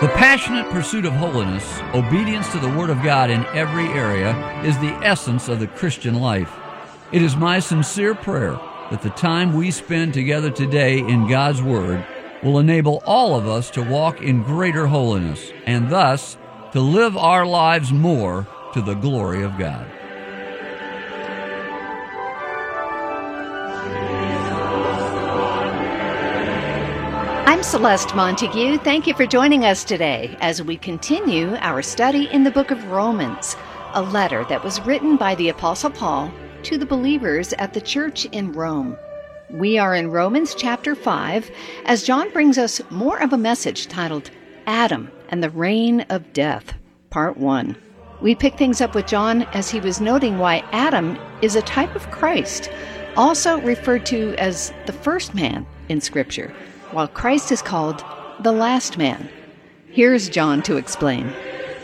The passionate pursuit of holiness, obedience to the Word of God in every area, is the essence of the Christian life. It is my sincere prayer that the time we spend together today in God's Word will enable all of us to walk in greater holiness, and thus to live our lives more to the glory of God. I'm Celeste Montague. Thank you for joining us today as we continue our study in the book of Romans, a letter that was written by the Apostle Paul to the believers at the church in Rome. We are in Romans chapter 5 as John brings us more of a message titled Adam and the Reign of Death, Part 1. We pick things up with John as he was noting why Adam is a type of Christ, also referred to as the first man in Scripture, while Christ is called the last man. Here's John to explain.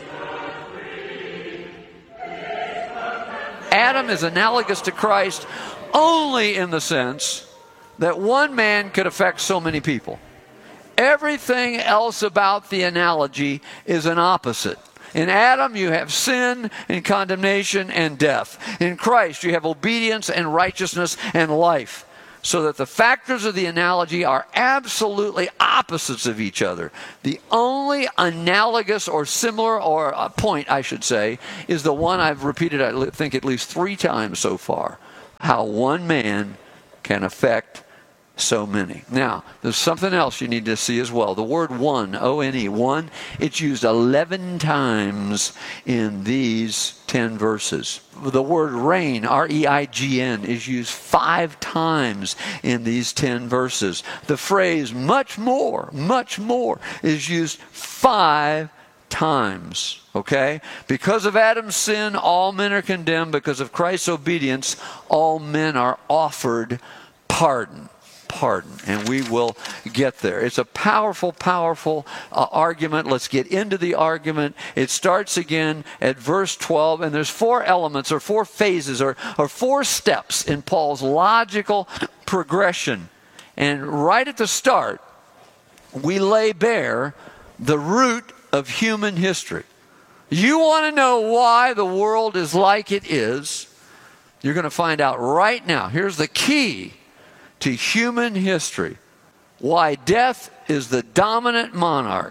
Adam is analogous to Christ only in the sense that one man could affect so many people. Everything else about the analogy is an opposite. In Adam, you have sin and condemnation and death. In Christ, you have obedience and righteousness and life. So that the factors of the analogy are absolutely opposites of each other. The only analogous or similar or point, I should say, is the one I've repeated, I think, at least 3 times so far. How one man can affect so many. Now, there's something else you need to see as well. The word one, O-N-E, one, it's used 11 times in these 10 verses. The word reign, R-E-I-G-N, is used 5 times in these 10 verses. The phrase much more is used 5 times. Okay? Because of Adam's sin, all men are condemned. Because of Christ's obedience, all men are offered pardon. And we will get there. It's a powerful argument. Let's get into the argument. It starts again at verse 12, and there's 4 elements or 4 phases or 4 steps in Paul's logical progression. And right at the start, we lay bare the root of human history. You want to know why the world is like it is? You're going to find out right now. Here's the key to human history. Why death is the dominant monarch.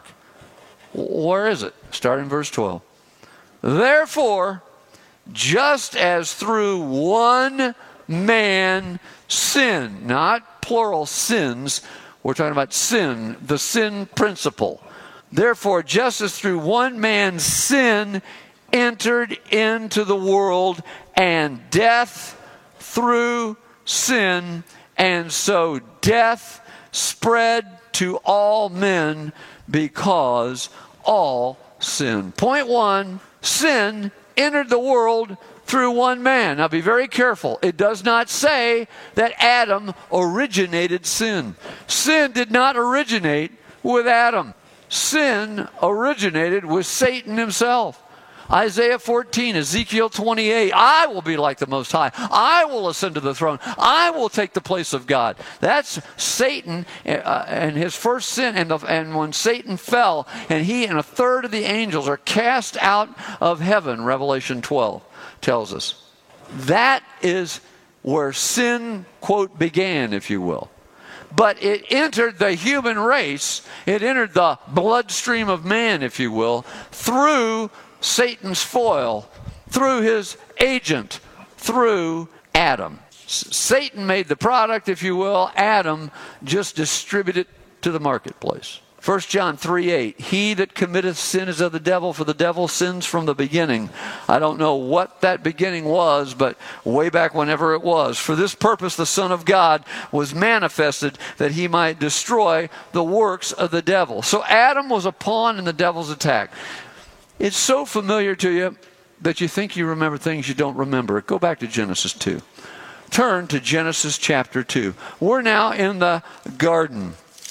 Where is it? Start in verse 12. Therefore, just as through one man sin, not plural sins, we're talking about sin, the sin principle. Therefore, just as through one man sin entered into the world, and death through sin, and so death spread to all men because all sin. Point 1, sin entered the world through one man. Now be very careful. It does not say that Adam originated sin. Sin did not originate with Adam. Sin originated with Satan himself. Isaiah 14, Ezekiel 28, I will be like the Most High. I will ascend to the throne. I will take the place of God. That's Satan and his first sin. And when Satan fell, and he and a third of the angels are cast out of heaven, Revelation 12 tells us. That is where sin, quote, began, if you will. But it entered the human race. It entered the bloodstream of man, if you will, through Satan's foil, through his agent, through Adam. Satan made the product, if you will. Adam just distributed it to the marketplace. 1 John 3:8, he that committeth sin is of the devil, for the devil sins from the beginning. I don't know what that beginning was, but way back whenever it was. For this purpose the Son of God was manifested, that he might destroy the works of the devil. So Adam was a pawn in the devil's attack. It's so familiar to you that you think you remember things you don't remember. Go back to Genesis 2. Turn to Genesis chapter 2. We're now in the garden.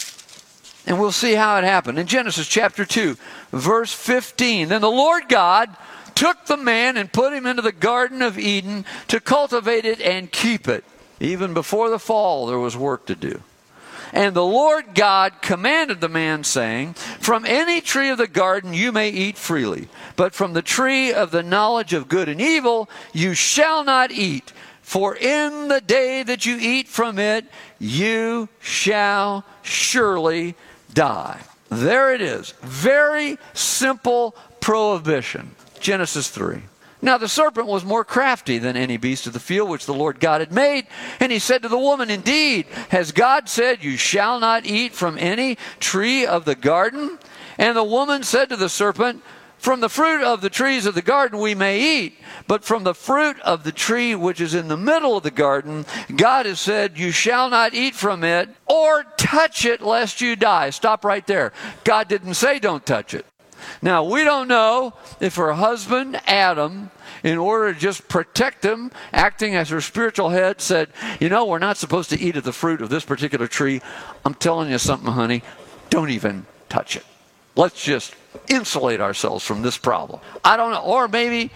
And we'll see how it happened. In Genesis chapter 2, verse 15. Then the Lord God took the man and put him into the Garden of Eden to cultivate it and keep it. Even before the fall, there was work to do. And the Lord God commanded the man, saying, From any tree of the garden you may eat freely, but from the tree of the knowledge of good and evil you shall not eat. For in the day that you eat from it, you shall surely die. There it is. Very simple prohibition. Genesis 3. Now the serpent was more crafty than any beast of the field which the Lord God had made. And he said to the woman, indeed, has God said, you shall not eat from any tree of the garden? And the woman said to the serpent, from the fruit of the trees of the garden we may eat, but from the fruit of the tree which is in the middle of the garden, God has said, you shall not eat from it or touch it lest you die. Stop right there. God didn't say don't touch it. Now, we don't know if her husband, Adam, in order to just protect him, acting as her spiritual head, said, you know, we're not supposed to eat of the fruit of this particular tree. I'm telling you something, honey, don't even touch it. Let's just insulate ourselves from this problem. I don't know. Or maybe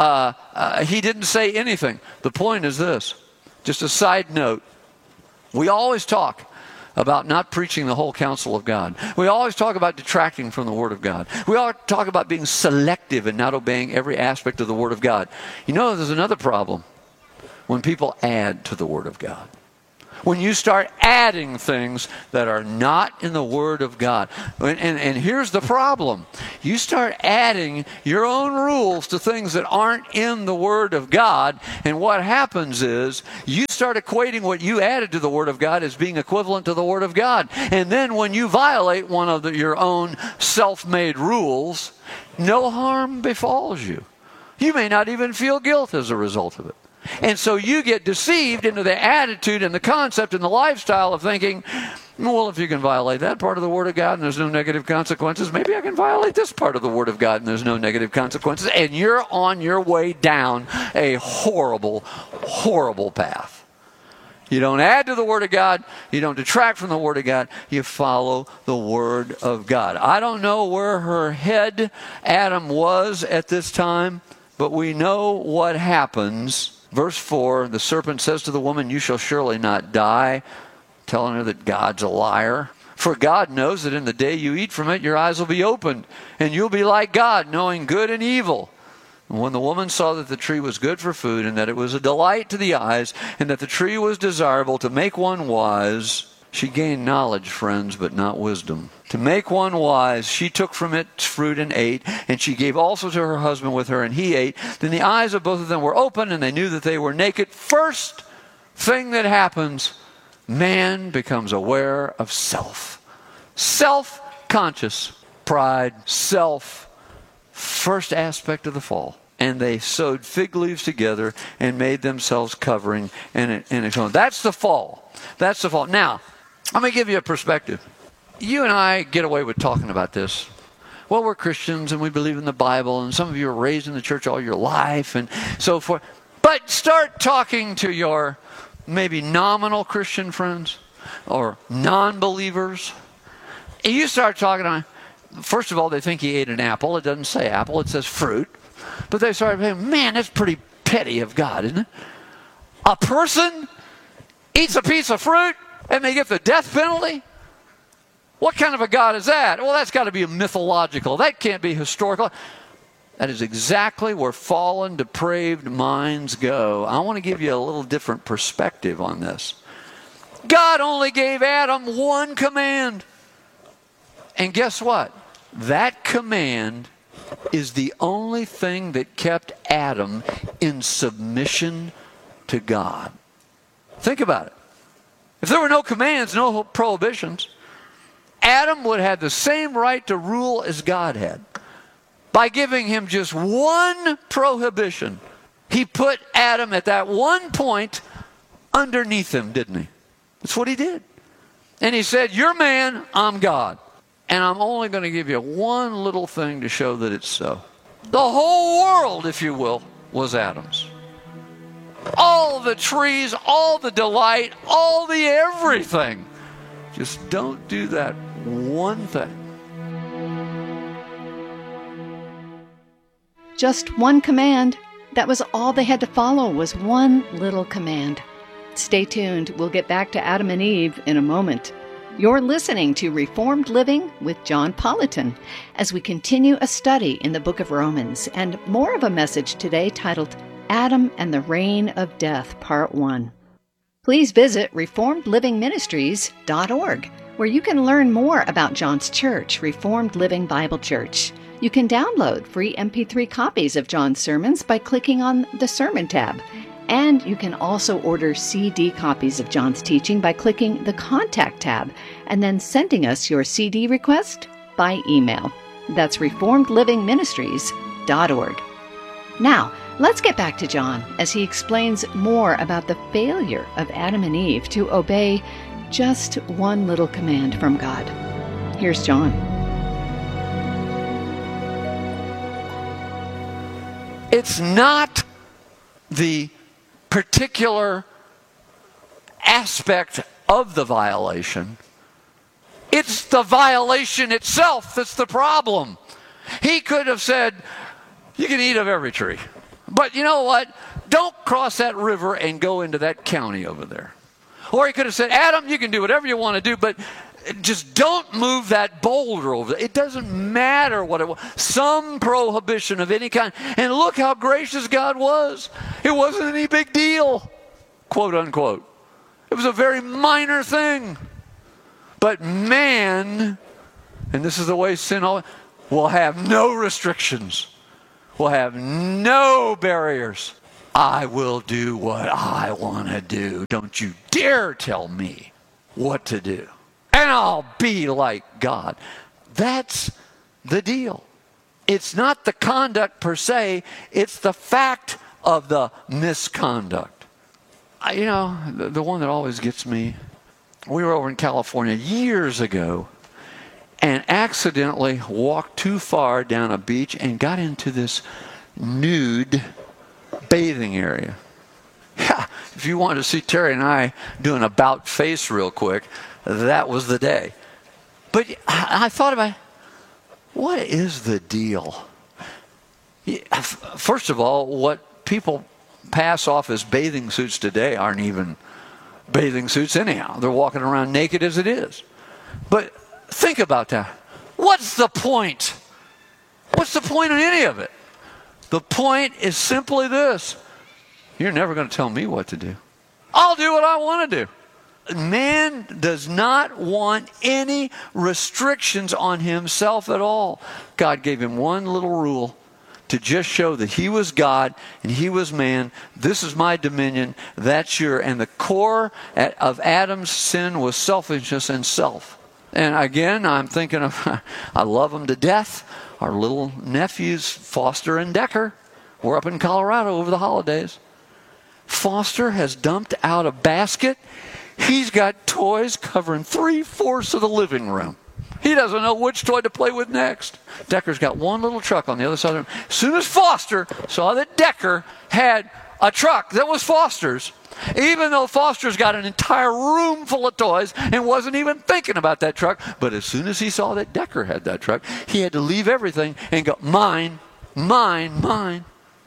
he didn't say anything. The point is this. Just a side note. We always talk about not preaching the whole counsel of God. We always talk about detracting from the Word of God. We always talk about being selective and not obeying every aspect of the Word of God. You know, there's another problem. When people add to the Word of God. When you start adding things that are not in the Word of God. And here's the problem. You start adding your own rules to things that aren't in the Word of God. And what happens is you start equating what you added to the Word of God as being equivalent to the Word of God. And then when you violate one of your own self-made rules, no harm befalls you. You may not even feel guilt as a result of it. And so you get deceived into the attitude and the concept and the lifestyle of thinking, well, if you can violate that part of the Word of God and there's no negative consequences, maybe I can violate this part of the Word of God and there's no negative consequences. And you're on your way down a horrible, horrible path. You don't add to the Word of God. You don't detract from the Word of God. You follow the Word of God. I don't know where her head, Adam, was at this time, but we know what happens. Verse 4, the serpent says to the woman, you shall surely not die, telling her that God's a liar. For God knows that in the day you eat from it, your eyes will be opened, and you'll be like God, knowing good and evil. And when the woman saw that the tree was good for food, and that it was a delight to the eyes, and that the tree was desirable to make one wise, she gained knowledge, friends, but not wisdom. To make one wise, she took from its fruit and ate, and she gave also to her husband with her, and he ate. Then the eyes of both of them were open, and they knew that they were naked. First thing that happens, man becomes aware of self. Self-conscious, pride, self, first aspect of the fall. And they sewed fig leaves together and made themselves covering. And that's the fall. That's the fall. Now, let me give you a perspective. You and I get away with talking about this. Well, we're Christians and we believe in the Bible, and some of you are raised in the church all your life and so forth. But start talking to your maybe nominal Christian friends or non-believers. And you start talking to them. First of all, they think he ate an apple. It doesn't say apple, it says fruit. But they start saying, man, that's pretty petty of God, isn't it? A person eats a piece of fruit and they get the death penalty? What kind of a God is that? Well, that's got to be mythological. That can't be historical. That is exactly where fallen, depraved minds go. I want to give you a little different perspective on this. God only gave Adam one command. And guess what? That command is the only thing that kept Adam in submission to God. Think about it. If there were no commands, no prohibitions, Adam would have the same right to rule as God had. By giving him just one prohibition, he put Adam at that one point underneath him, didn't he? That's what he did. And he said, you're man, I'm God. And I'm only going to give you one little thing to show that it's so. The whole world, if you will, was Adam's. All the trees, all the delight, all the everything. Just don't do that one thing. Just one command. That was all they had to follow, was one little command. Stay tuned. We'll get back to Adam and Eve in a moment. You're listening to Reformed Living with John Politan as we continue a study in the book of Romans and more of a message today titled Adam and the Reign of Death, Part 1. Please visit reformedlivingministries.org, where you can learn more about John's church, Reformed Living Bible Church. You can download free MP3 copies of John's sermons by clicking on the Sermon tab. And you can also order CD copies of John's teaching by clicking the Contact tab and then sending us your CD request by email. That's reformedlivingministries.org. Now, let's get back to John as he explains more about the failure of Adam and Eve to obey just one little command from God. Here's John. It's not the particular aspect of the violation. It's the violation itself that's the problem. He could have said, you can eat of every tree. But you know what? Don't cross that river and go into that county over there. Or he could have said, Adam, you can do whatever you want to do, but just don't move that boulder over there. It doesn't matter what it was. Some prohibition of any kind. And look how gracious God was. It wasn't any big deal, quote unquote. It was a very minor thing. But man, and this is the way sin always, will have no restrictions. Will have no barriers. I will do what I want to do. Don't you dare tell me what to do. And I'll be like God. That's the deal. It's not the conduct per se. It's the fact of the misconduct. The one that always gets me, we were over in California years ago and accidentally walked too far down a beach and got into this nude bathing area. Yeah, if you wanted to see Terry and I do an about face real quick, that was the day. But I thought about, what is the deal? First of all, what people pass off as bathing suits today aren't even bathing suits anyhow. They're walking around naked as it is. But think about that. What's the point? What's the point in any of it? The point is simply this. You're never going to tell me what to do. I'll do what I want to do. Man does not want any restrictions on himself at all. God gave him one little rule to just show that he was God and he was man. This is my dominion. That's your. And the core of Adam's sin was selfishness and self. And again, I'm thinking of, I love them to death. Our little nephews, Foster and Decker, were up in Colorado over the holidays. Foster has dumped out a basket. He's got toys covering 3/4 of the living room. He doesn't know which toy to play with next. Decker's got one little truck on the other side of the room. As soon as Foster saw that Decker had a truck that was Foster's, even though Foster's got an entire room full of toys and wasn't even thinking about that truck, but as soon as he saw that Decker had that truck, he had to leave everything and go, mine, mine, mine.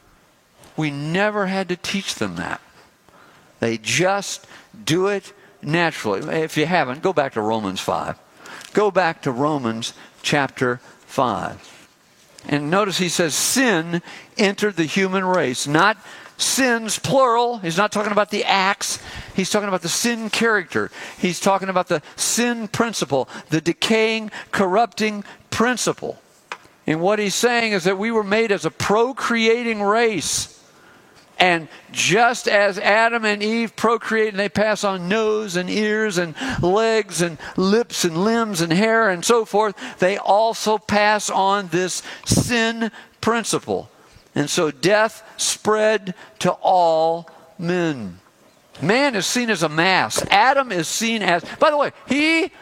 We never had to teach them that. They just do it naturally. If you haven't, go back to Romans 5. Go back to Romans chapter 5. And notice he says, sin entered the human race. Not sins, plural. He's not talking about the acts. He's talking about the sin character. He's talking about the sin principle, the decaying, corrupting principle. And what he's saying is that we were made as a procreating race. And just as Adam and Eve procreate and they pass on nose and ears and legs and lips and limbs and hair and so forth, they also pass on this sin principle. And so death spread to all men. Man is seen as a mass. Adam is seen as, by the way, he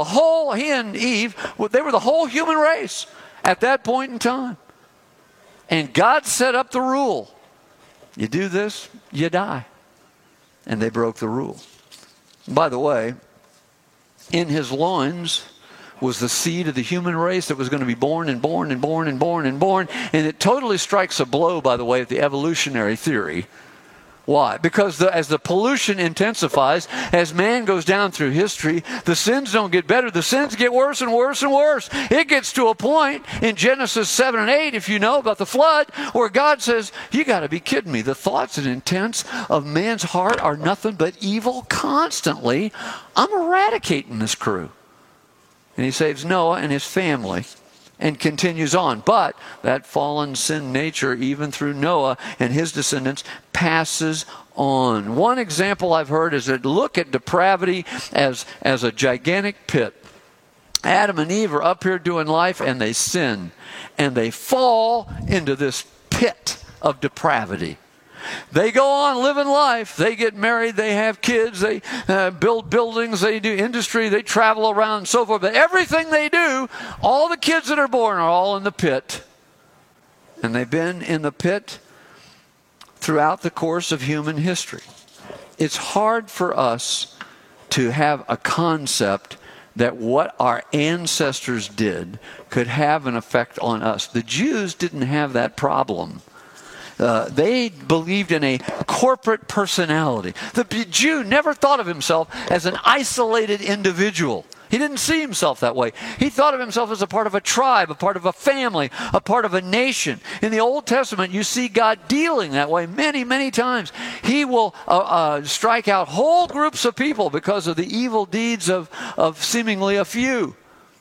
and Eve, they were the whole human race at that point in time. And God set up the rule. You do this, you die. And they broke the rule. By the way, in his loins was the seed of the human race that was going to be born and born and born and born and born. And it totally strikes a blow, by the way, at the evolutionary theory Why? Because as the pollution intensifies, as man goes down through history, the sins don't get better. The sins get worse and worse and worse. It gets to a point in Genesis 7 and 8, if you know about the flood, where God says, you got to be kidding me. The thoughts and intents of man's heart are nothing but evil constantly. I'm eradicating this crew. And he saves Noah and his family and continues on. But that fallen sin nature, even through Noah and his descendants, passes on. One example I've heard is that look at depravity as a gigantic pit. Adam and Eve are up here doing life, and they sin. And they fall into this pit of depravity. They go on living life. They get married. They have kids. They build buildings. They do industry. They travel around and so forth. But everything they do, all the kids that are born are all in the pit. And they've been in the pit throughout the course of human history. It's hard for us to have a concept that what our ancestors did could have an effect on us. The Jews didn't have that problem. They believed in a corporate personality. The Jew never thought of himself as an isolated individual. He didn't see himself that way. He thought of himself as a part of a tribe, a part of a family, a part of a nation. In the Old Testament, you see God dealing that way many, many times. He will strike out whole groups of people because of the evil deeds of seemingly a few.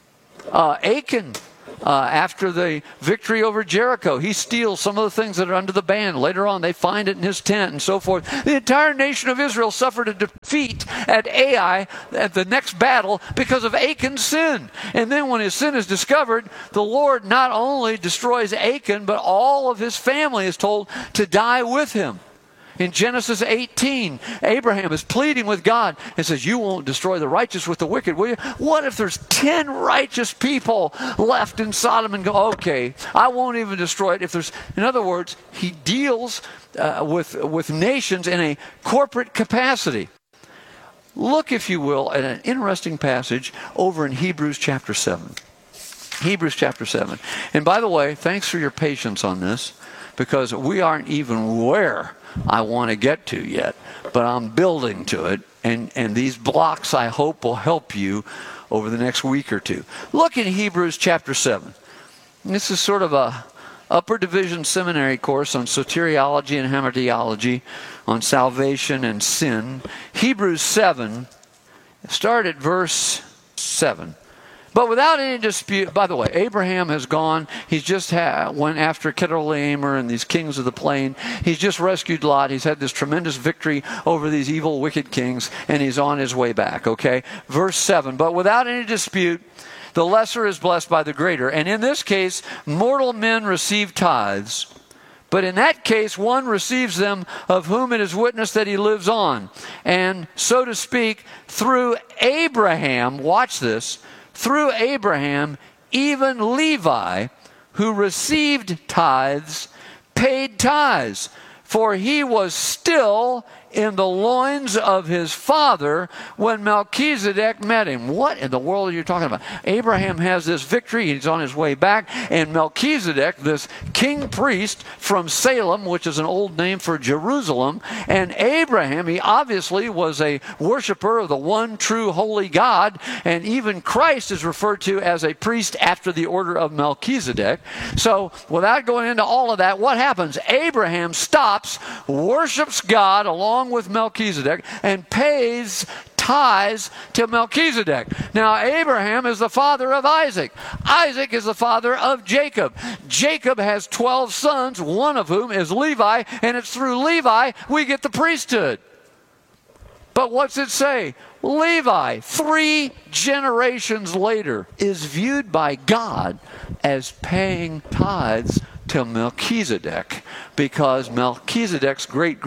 Achan, after the victory over Jericho, he steals some of the things that are under the ban. Later on, they find it in his tent and so forth. The entire nation of Israel suffered a defeat at Ai at the next battle because of Achan's sin. And then when his sin is discovered, the Lord not only destroys Achan, but all of his family is told to die with him. In Genesis 18, Abraham is pleading with God and says, you won't destroy the righteous with the wicked, will you? What if there's 10 righteous people left in Sodom and go, okay, I won't even destroy it. If there's, in other words, he deals with nations in a corporate capacity. Look, if you will, at an interesting passage over in Hebrews chapter 7. Hebrews chapter 7. And by the way, thanks for your patience on this, because we aren't even where I want to get to yet, but I'm building to it, and these blocks I hope will help you over the next week or two. Look in Hebrews chapter 7. This is sort of a upper division seminary course on soteriology and hamartiology, on salvation and sin. Hebrews 7, start at verse 7. But without any dispute, by the way, Abraham has gone. He's just went after Chedorlaomer and these kings of the plain. He's just rescued Lot. He's had this tremendous victory over these evil, wicked kings, and he's on his way back, okay? Verse 7, but without any dispute, the lesser is blessed by the greater. And in this case, mortal men receive tithes. But in that case, one receives them of whom it is witnessed that he lives on. And so to speak, through Abraham, watch this, through Abraham, even Levi, who received tithes, paid tithes, for he was still in the loins of his father when Melchizedek met him. What in the world are you talking about? Abraham has this victory. He's on his way back. And Melchizedek, this king priest from Salem, which is an old name for Jerusalem, and Abraham, he obviously was a worshiper of the one true holy God. And even Christ is referred to as a priest after the order of Melchizedek. So without going into all of that, what happens? Abraham stops, worships God along with Melchizedek, and pays tithes to Melchizedek. Now, Abraham is the father of Isaac. Isaac is the father of Jacob. Jacob has 12 sons, one of whom is Levi, and it's through Levi we get the priesthood. But what's it say? Levi, 3 generations later, is viewed by God as paying tithes to Melchizedek, because Melchizedek's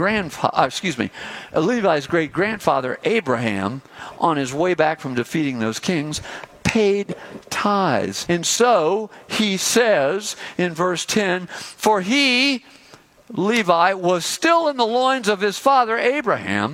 Levi's great-grandfather Abraham, on his way back from defeating those kings, paid tithes. And so he says in verse 10, for he, Levi, was still in the loins of his father Abraham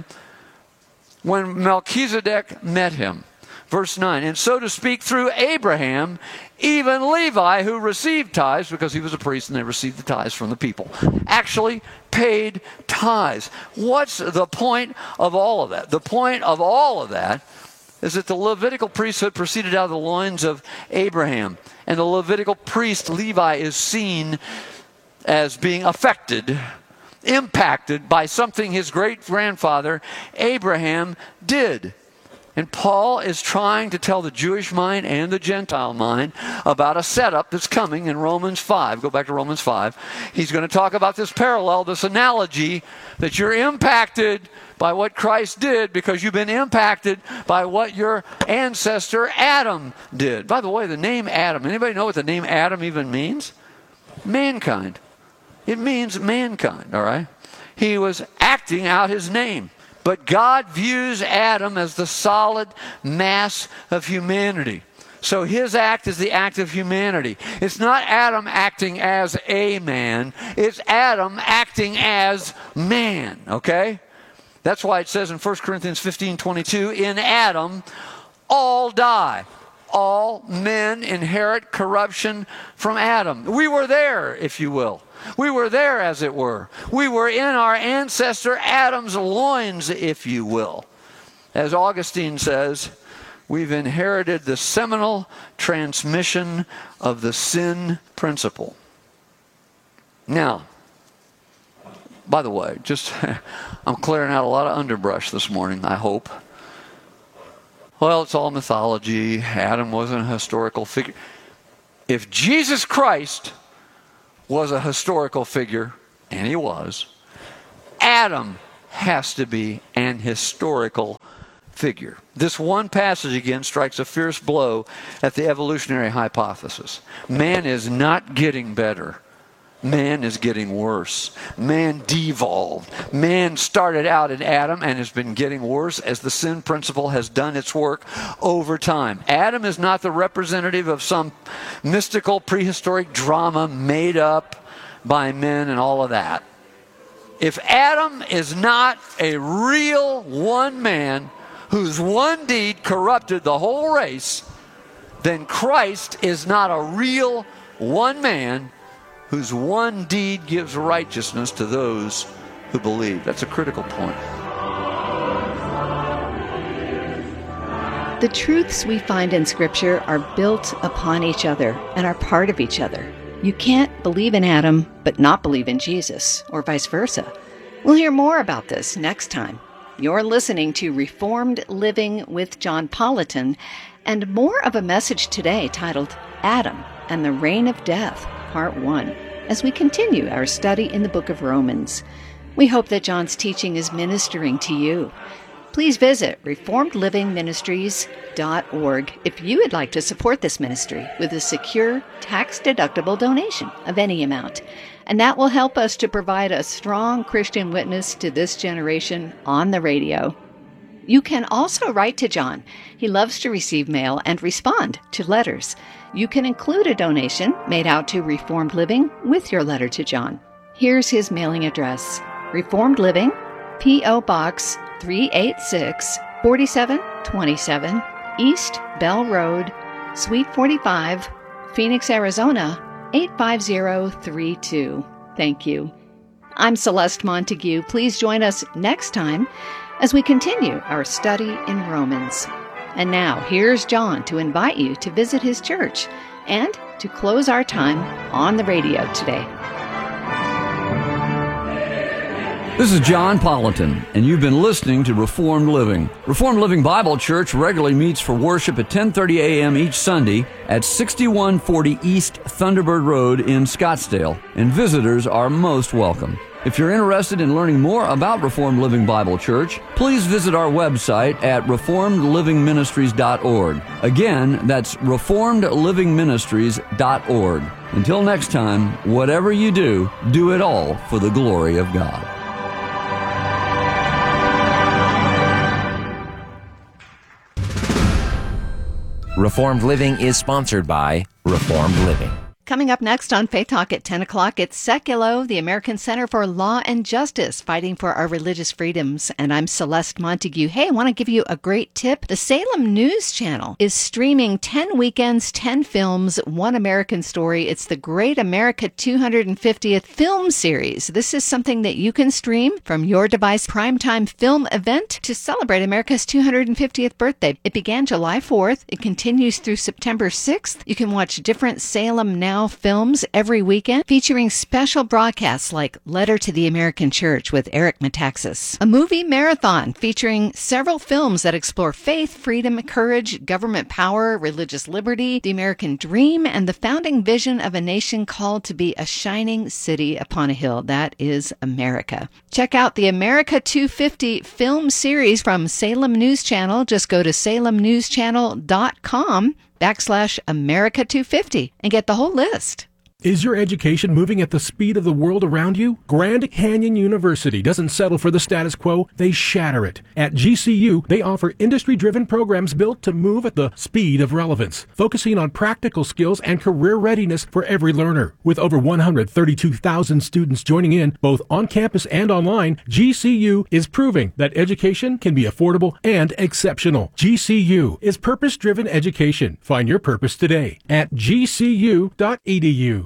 when Melchizedek met him. Verse 9, and so to speak, through Abraham, Even Levi, who received tithes, because he was a priest and they received the tithes from the people, actually paid tithes. What's the point of all of that? The point of all of that is that the Levitical priesthood proceeded out of the loins of Abraham. And the Levitical priest, Levi, is seen as being affected, impacted by something his great-grandfather Abraham did. And Paul is trying to tell the Jewish mind and the Gentile mind about a setup that's coming in Romans 5. Go back to Romans 5. He's going to talk about this parallel, this analogy, that you're impacted by what Christ did because you've been impacted by what your ancestor Adam did. By the way, the name Adam, anybody know what the name Adam even means? Mankind. It means mankind, all right? He was acting out his name. But God views Adam as the solid mass of humanity. So his act is the act of humanity. It's not Adam acting as a man. It's Adam acting as man, okay? That's why it says in 1 Corinthians 15:22, in Adam all die. All men inherit corruption from Adam. We were there, if you will. We were there, as it were. We were in our ancestor Adam's loins, if you will. As Augustine says, we've inherited the seminal transmission of the sin principle. Now, by the way, just I'm clearing out a lot of underbrush this morning, I hope. Well, it's all mythology. Adam wasn't a historical figure. If Jesus Christ was a historical figure, and he was, Adam has to be an historical figure. This one passage again strikes a fierce blow at the evolutionary hypothesis. Man is not getting better. Man is getting worse. Man devolved. Man started out in Adam and has been getting worse as the sin principle has done its work over time. Adam is not the representative of some mystical prehistoric drama made up by men and all of that. If Adam is not a real one man whose one deed corrupted the whole race, then Christ is not a real one man whose one deed gives righteousness to those who believe. That's a critical point. The truths we find in Scripture are built upon each other and are part of each other. You can't believe in Adam but not believe in Jesus, or vice versa. We'll hear more about this next time. You're listening to Reformed Living with John Politan, and more of a message today titled Adam and the Reign of Death, Part 1, as we continue our study in the book of Romans. We hope that John's teaching is ministering to you. Please visit reformedlivingministries.org if you would like to support this ministry with a secure, tax-deductible donation of any amount. And that will help us to provide a strong Christian witness to this generation on the radio. You can also write to John. He loves to receive mail and respond to letters. You can include a donation made out to Reformed Living with your letter to John. Here's his mailing address: Reformed Living, P.O. Box 386, 4727, East Bell Road, Suite 45, Phoenix, Arizona, 85032. Thank you. I'm Celeste Montague. Please join us next time as we continue our study in Romans. And now, here's John to invite you to visit his church and to close our time on the radio today. This is John Politan, and you've been listening to Reformed Living. Reformed Living Bible Church regularly meets for worship at 10:30 a.m. each Sunday at 6140 East Thunderbird Road in Scottsdale, and visitors are most welcome. If you're interested in learning more about Reformed Living Bible Church, please visit our website at reformedlivingministries.org. Again, that's reformedlivingministries.org. Until next time, whatever you do, do it all for the glory of God. Reformed Living is sponsored by Reformed Living. Coming up next on Faith Talk at 10 o'clock, it's Seculo, the American Center for Law and Justice, fighting for our religious freedoms. And I'm Celeste Montague. Hey, I want to give you a great tip. The Salem News Channel is streaming 10 weekends, 10 films, one American story. It's the Great America 250th Film Series. This is something that you can stream from your device primetime film event to celebrate America's 250th birthday. It began July 4th. It continues through September 6th. You can watch different Salem Now films every weekend, featuring special broadcasts like Letter to the American Church with Eric Metaxas, a movie marathon featuring several films that explore faith, freedom, courage, government power, religious liberty, the American dream, and the founding vision of a nation called to be a shining city upon a hill. That is America. Check out the America 250 film series from Salem News Channel. Just go to salemnewschannel.com/America 250 and get the whole list. Is your education moving at the speed of the world around you? Grand Canyon University doesn't settle for the status quo, they shatter it. At GCU, they offer industry-driven programs built to move at the speed of relevance, focusing on practical skills and career readiness for every learner. With over 132,000 students joining in, both on campus and online, GCU is proving that education can be affordable and exceptional. GCU is purpose-driven education. Find your purpose today at gcu.edu.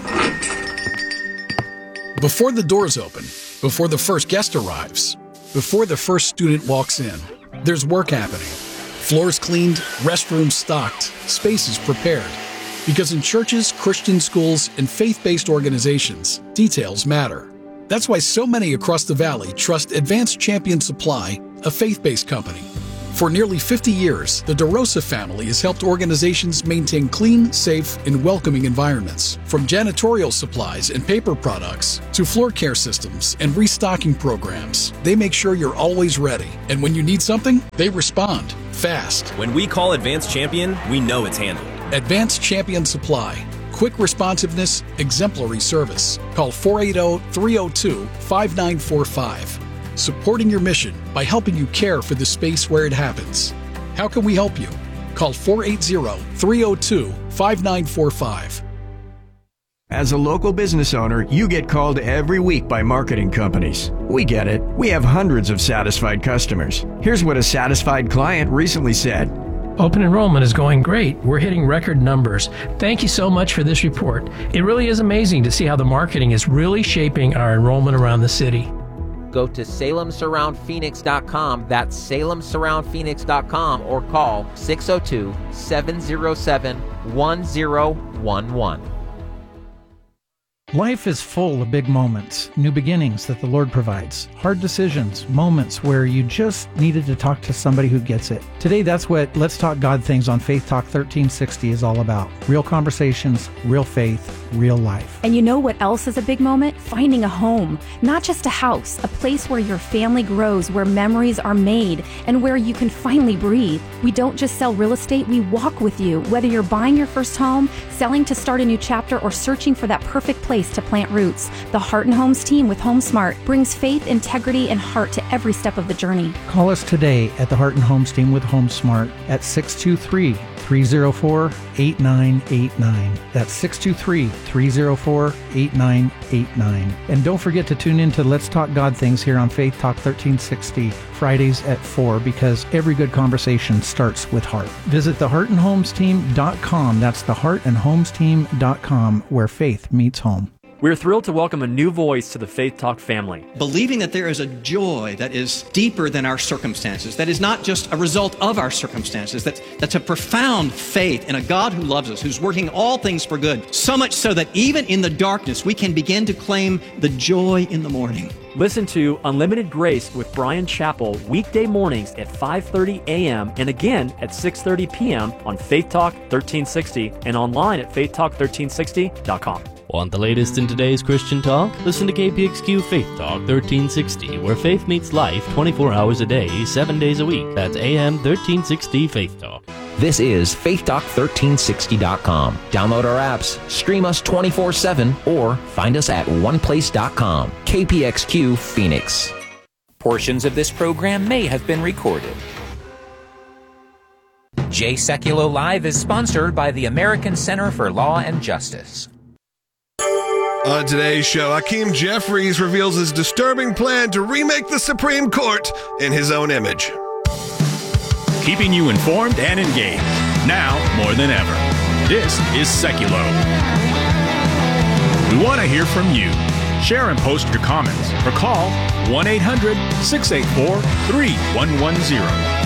Before the doors open, before the first guest arrives, before the first student walks in, there's work happening. Floors cleaned, restrooms stocked, spaces prepared. Because in churches, Christian schools, and faith-based organizations, details matter. That's why so many across the valley trust Advanced Champion Supply, a faith-based company. For nearly 50 years, the DeRosa family has helped organizations maintain clean, safe, and welcoming environments. From janitorial supplies and paper products to floor care systems and restocking programs, they make sure you're always ready. And when you need something, they respond fast. When we call Advanced Champion, we know it's handled. Advanced Champion Supply. Quick responsiveness, exemplary service. Call 480-302-5945. Supporting your mission by helping you care for the space where it happens. How can we help you? Call 480-302-5945. As a local business owner, you get called every week by marketing companies. We get it. We have hundreds of satisfied customers. Here's what a satisfied client recently said. Open enrollment is going great. We're hitting record numbers. Thank you so much for this report. It really is amazing to see how the marketing is really shaping our enrollment around the city. Go to SalemSurroundPhoenix.com. That's SalemSurroundPhoenix.com or call 602-707-1011. Life is full of big moments, new beginnings that the Lord provides, hard decisions, moments where you just needed to talk to somebody who gets it. Today, that's what Let's Talk God Things on Faith Talk 1360 is all about. Real conversations, real faith, real life. And you know what else is a big moment? Finding a home. Not just a house, a place where your family grows, where memories are made, and where you can finally breathe. We don't just sell real estate, we walk with you. Whether you're buying your first home, selling to start a new chapter, or searching for that perfect place to plant roots, the Heart and Homes team with HomeSmart brings faith, integrity, and heart to every step of the journey. Call us today at the Heart and Homes team with HomeSmart at 623-304-8989. That's 623-304-8989. And don't forget to tune in to Let's Talk God Things here on Faith Talk 1360, Fridays at 4, because every good conversation starts with heart. Visit theheartandhomesteam.com. That's theheartandhomesteam.com, where faith meets home. We're thrilled to welcome a new voice to the Faith Talk family. Believing that there is a joy that is deeper than our circumstances, that is not just a result of our circumstances, that's a profound faith in a God who loves us, who's working all things for good, so much so that even in the darkness, we can begin to claim the joy in the morning. Listen to Unlimited Grace with Brian Chappell weekday mornings at 5:30 a.m. and again at 6:30 p.m. on Faith Talk 1360 and online at faithtalk1360.com. Want the latest in today's Christian talk? Listen to KPXQ Faith Talk 1360, where faith meets life 24 hours a day, 7 days a week. That's AM 1360 Faith Talk. This is faithtalk1360.com. Download our apps, stream us 24/7, or find us at oneplace.com. KPXQ Phoenix. Portions of this program may have been recorded. Jay Sekulow Live is sponsored by the American Center for Law and Justice. On today's show, Hakeem Jeffries reveals his disturbing plan to remake the Supreme Court in his own image. Keeping you informed and engaged, now more than ever. This is Sekulow. We want to hear from you. Share and post your comments or call 1-800-684-3110.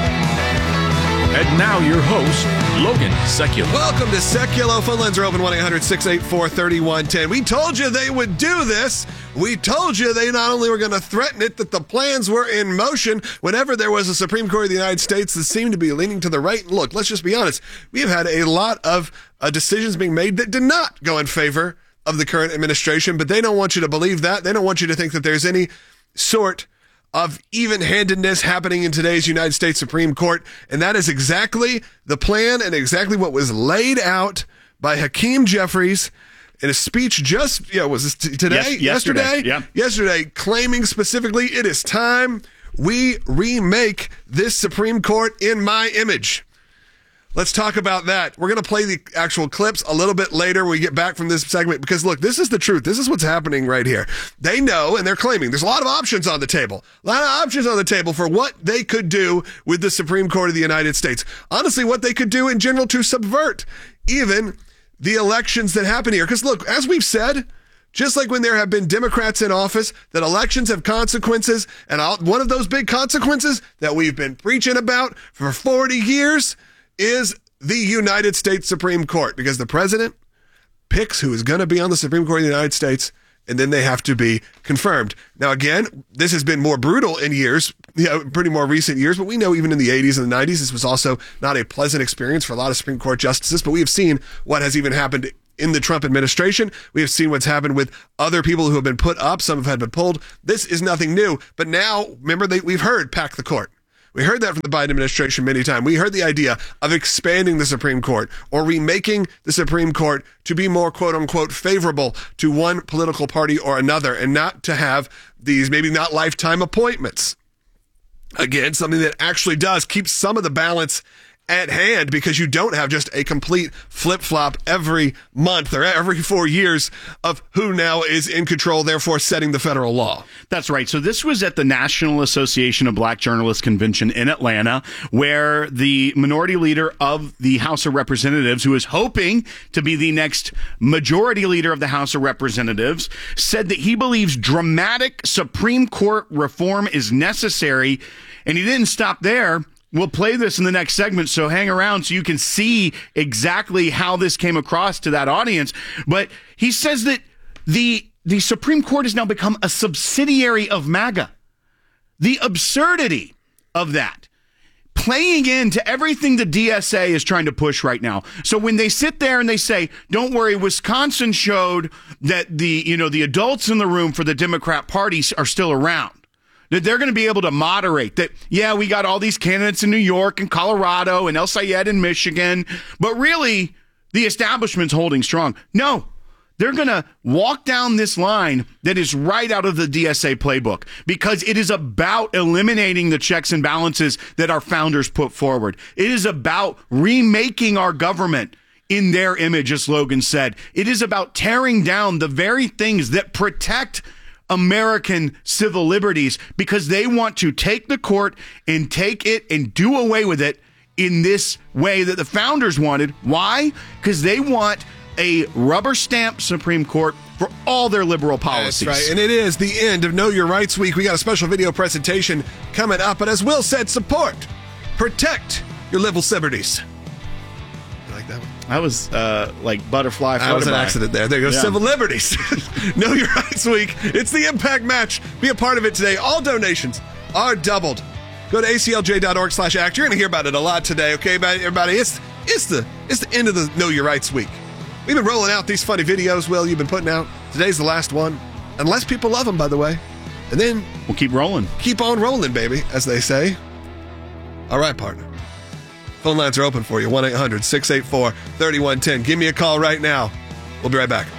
And now your host, Logan Sekulow. Welcome to Sekulow. Phone lines are open, 1-800-684-3110. We told you they would do this. We told you they not only were going to threaten it, that the plans were in motion whenever there was a Supreme Court of the United States that seemed to be leaning to the right. Look, let's just be honest. We have had a lot of decisions being made that did not go in favor of the current administration, but they don't want you to believe that. They don't want you to think that there's any sort of even-handedness happening in today's United States Supreme Court, and that is exactly the plan and exactly what was laid out by Hakeem Jeffries in a speech just, was this today? Yesterday? Yeah. Yesterday, claiming specifically, it is time we remake this Supreme Court in my image. Let's talk about that. We're going to play the actual clips a little bit later when we get back from this segment, because look, this is the truth. This is what's happening right here. They know, and they're claiming there's a lot of options on the table. A lot of options on the table for what they could do with the Supreme Court of the United States. Honestly, what they could do in general to subvert even the elections that happen here. Because look, as we've said, just like when there have been Democrats in office, that elections have consequences, and one of those big consequences that we've been preaching about for 40 years is the United States Supreme Court, because the president picks who is going to be on the Supreme Court of the United States, and then they have to be confirmed. Now, again, this has been more brutal in years, pretty more recent years, but we know even in the 80s and the 90s, this was also not a pleasant experience for a lot of Supreme Court justices, but we have seen what has even happened in the Trump administration. We have seen what's happened with other people who have been put up. Some have been pulled. This is nothing new, but now, remember, we've heard pack the court. We heard that from the Biden administration many times. We heard the idea of expanding the Supreme Court or remaking the Supreme Court to be more, quote unquote, favorable to one political party or another, and not to have these maybe not lifetime appointments. Again, something that actually does keep some of the balance at hand, because you don't have just a complete flip-flop every month or every 4 years of who now is in control, therefore setting the federal law. That's right. So this was at the National Association of Black Journalists Convention in Atlanta, where the minority leader of the House of Representatives, who is hoping to be the next majority leader of the House of Representatives, said that he believes dramatic Supreme Court reform is necessary. And he didn't stop there. We'll play this in the next segment, so hang around so you can see exactly how this came across to that audience. But he says that the Supreme Court has now become a subsidiary of MAGA. The absurdity of that, playing into everything the DSA is trying to push right now. So when they sit there and they say, don't worry, Wisconsin showed that the adults in the room for the Democrat Party are still around, that they're going to be able to moderate that. Yeah, we got all these candidates in New York and Colorado and El Sayed in Michigan, but really the establishment's holding strong. No, they're going to walk down this line that is right out of the DSA playbook, because it is about eliminating the checks and balances that our founders put forward. It is about remaking our government in their image, as Logan said. It is about tearing down the very things that protect American civil liberties, because they want to take the court and take it and do away with it in this way that the founders wanted. Why? Because they want a rubber stamp Supreme Court for all their liberal policies. That's right. And it is the end of Know Your Rights Week. We got a special video presentation coming up. But as Will said, support, protect your liberal liberties. You like that one? I was like butterfly. That was an accident there. There you go. Yeah. Civil liberties. Know Your Rights Week. It's the Impact Match. Be a part of it today. All donations are doubled. Go to aclj.org/act. You're going to hear about it a lot today. Okay, everybody. It's the end of the Know Your Rights Week. We've been rolling out these funny videos, Will, you've been putting out. Today's the last one. Unless people love them, by the way. And then we'll keep rolling. Keep on rolling, baby, as they say. All right, partner. Phone lines are open for you. 1-800-684-3110. Give me a call right now. We'll be right back.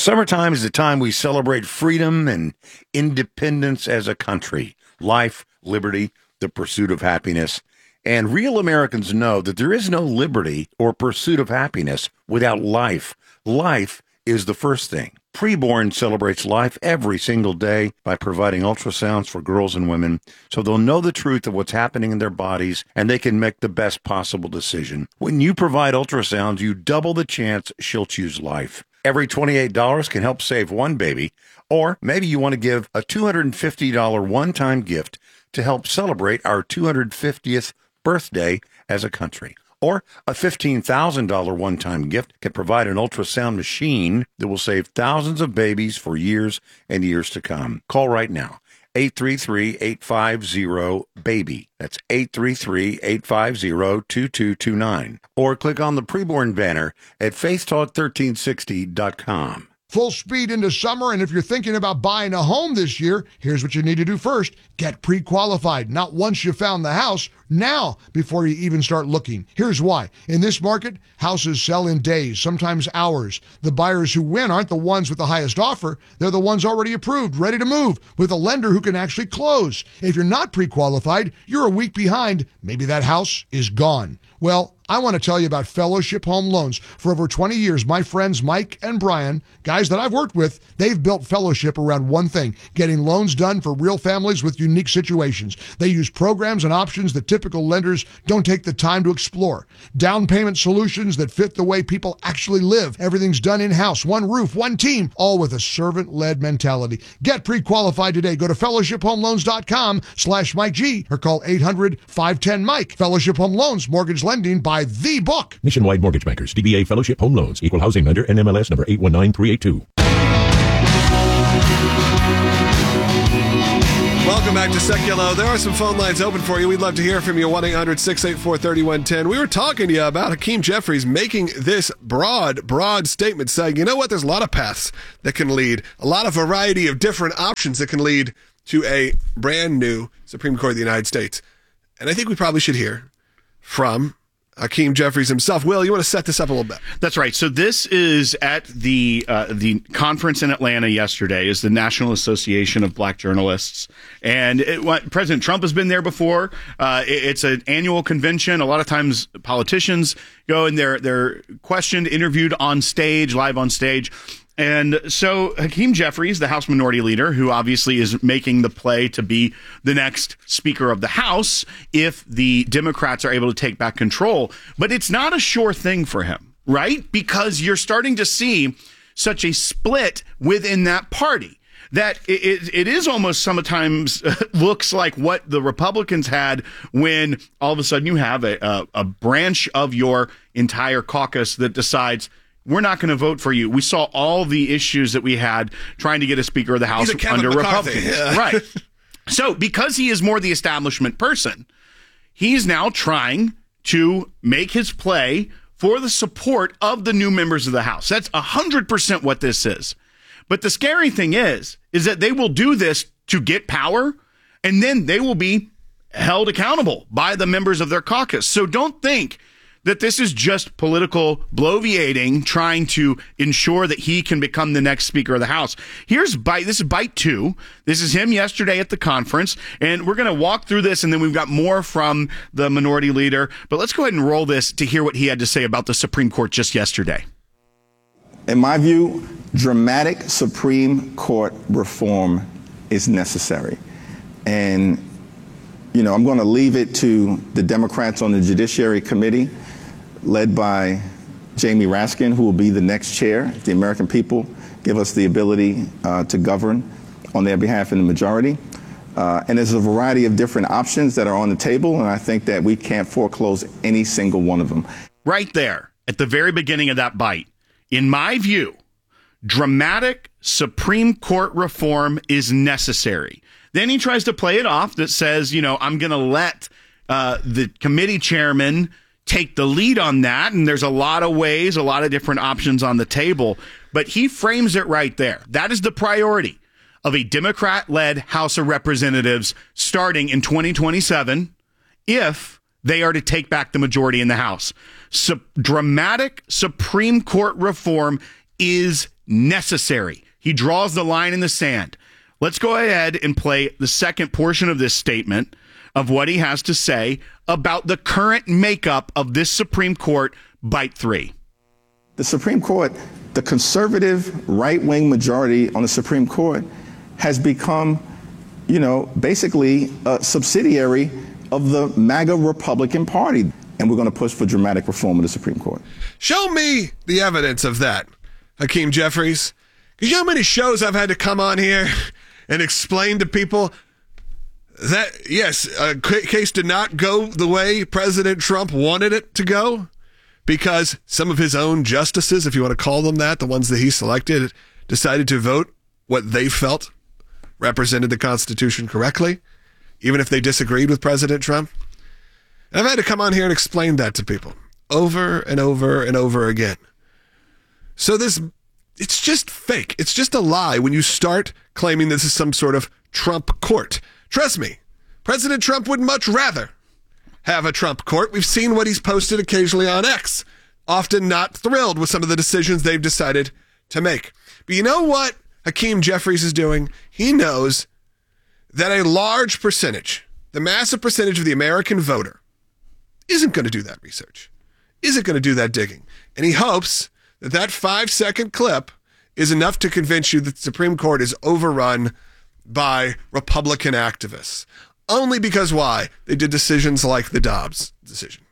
Summertime is the time we celebrate freedom and independence as a country. Life, liberty, the pursuit of happiness. And real Americans know that there is no liberty or pursuit of happiness without life. Life is the first thing. Preborn celebrates life every single day by providing ultrasounds for girls and women so they'll know the truth of what's happening in their bodies and they can make the best possible decision. When you provide ultrasounds, you double the chance she'll choose life. Every $28 can help save one baby, or maybe you want to give a $250 one-time gift to help celebrate our 250th birthday as a country. Or a $15,000 one-time gift can provide an ultrasound machine that will save thousands of babies for years and years to come. Call right now. 833-850-BABY. That's 833-850-2229. Or click on the preborn banner at faithtalk1360.com. Full speed into summer, and if you're thinking about buying a home this year, here's what you need to do first. Get pre-qualified. Not once you found the house, now before you even start looking. Here's why. In this market, houses sell in days, sometimes hours. The buyers who win aren't the ones with the highest offer. They're the ones already approved, ready to move, with a lender who can actually close. If you're not pre-qualified, you're a week behind. Maybe that house is gone. Well, I want to tell you about Fellowship Home Loans. For over 20 years, my friends Mike and Brian, guys that I've worked with, they've built Fellowship around one thing, getting loans done for real families with unique situations. They use programs and options that typical lenders don't take the time to explore. Down payment solutions that fit the way people actually live. Everything's done in-house, one roof, one team, all with a servant-led mentality. Get pre-qualified today. Go to fellowshiphomeloans.com/Mike G or call 800-510-MIKE. Fellowship Home Loans, mortgage lending by the book. Nationwide Mortgage Bankers, DBA Fellowship Home Loans, Equal Housing Lender, NMLS number 819382. Welcome back to Seculo. There are some phone lines open for you. We'd love to hear from you. 1-800-684-3110. We were talking to you about Hakeem Jeffries making this broad statement saying, you know what, there's a lot of paths that can lead, a lot of variety of different options that can lead to a brand new Supreme Court of the United States. And I think we probably should hear from Hakeem Jeffries himself. Will, you want to set this up a little bit? That's right. So this is at the conference in Atlanta yesterday, is the National Association of Black Journalists. And President Trump has been there before. It's an annual convention. A lot of times politicians go and they're questioned, interviewed on stage, live on stage. And so Hakeem Jeffries, the House Minority Leader, who obviously is making the play to be the next Speaker of the House if the Democrats are able to take back control. But it's not a sure thing for him, right? Because you're starting to see such a split within that party that it is almost sometimes looks like what the Republicans had when all of a sudden you have a branch of your entire caucus that decides, we're not going to vote for you. We saw all the issues that we had trying to get a Speaker of the House under Republicans. Yeah. Right. So because he is more the establishment person, he's now trying to make his play for the support of the new members of the House. That's 100% what this is. But the scary thing is that they will do this to get power, and then they will be held accountable by the members of their caucus. So don't think that this is just political bloviating, trying to ensure that he can become the next Speaker of the House. This is bite 2. This is him yesterday at the conference, and we're going to walk through this, and then we've got more from the Minority Leader. But let's go ahead and roll this to hear what he had to say about the Supreme Court just yesterday. In my view, dramatic Supreme Court reform is necessary. And, I'm going to leave it to the Democrats on the Judiciary Committee, led by Jamie Raskin, who will be the next chair if the American people give us the ability to govern on their behalf in the majority. And there's a variety of different options that are on the table, and I think that we can't foreclose any single one of them. Right there, at the very beginning of that bite, in my view, dramatic Supreme Court reform is necessary. Then he tries to play it off that says, I'm going to let the committee chairman take the lead on that, and there's a lot of ways, a lot of different options on the table, but he frames it right there. That is the priority of a Democrat-led House of Representatives starting in 2027 if they are to take back the majority in the House. Dramatic Supreme Court reform is necessary. He draws the line in the sand. Let's go ahead and play the second portion of this statement of what he has to say about the current makeup of this Supreme Court, Bite 3. The Supreme Court, the conservative right-wing majority on the Supreme Court has become, basically a subsidiary of the MAGA Republican Party. And we're going to push for dramatic reform of the Supreme Court. Show me the evidence of that, Hakeem Jeffries. Because you know how many shows I've had to come on here and explain to people that, yes, a case did not go the way President Trump wanted it to go because some of his own justices, if you want to call them that, the ones that he selected, decided to vote what they felt represented the Constitution correctly, even if they disagreed with President Trump. And I've had to come on here and explain that to people over and over and over again. So it's just fake. It's just a lie when you start claiming this is some sort of Trump court. Trust me, President Trump would much rather have a Trump court. We've seen what he's posted occasionally on X, often not thrilled with some of the decisions they've decided to make. But you know what Hakeem Jeffries is doing? He knows that a large percentage, the massive percentage of the American voter, isn't going to do that research, isn't going to do that digging. And he hopes that that 5-second clip is enough to convince you that the Supreme Court is overrun by Republican activists. Only because why? They did decisions like the Dobbs decision.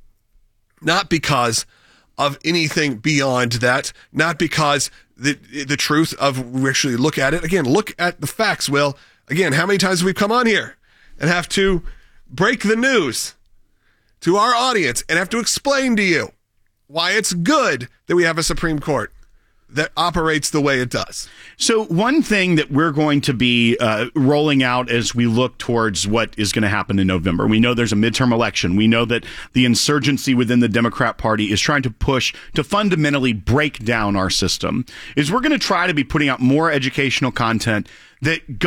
Not because of anything beyond that, not because the truth of, we actually look at it. Again, look at the facts, Will. Again, how many times have we come on here and have to break the news to our audience and have to explain to you why it's good that we have a Supreme Court that operates the way it does. So one thing that we're going to be rolling out as we look towards what is going to happen in November, we know there's a midterm election. We know that the insurgency within the Democrat Party is trying to push to fundamentally break down our system, is we're going to try to be putting out more educational content that